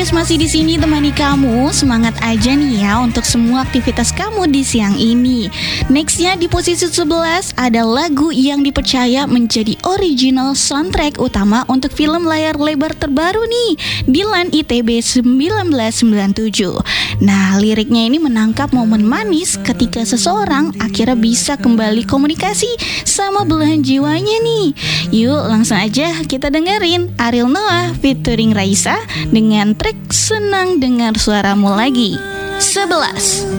Yes, masih di sini temani kamu. Semangat aja nih ya untuk semua aktivitas kamu di siang ini. Nextnya di posisi 11 ada lagu yang dipercaya menjadi original soundtrack utama untuk film layar lebar terbaru nih, Dilan ITB 1997. Nah, liriknya ini menangkap momen manis ketika seseorang akhirnya bisa kembali komunikasi sama belahan jiwanya nih. Yuk langsung aja kita dengerin Ariel Noah featuring Raisa dengan track Senang Dengar Suaramu Lagi. 11.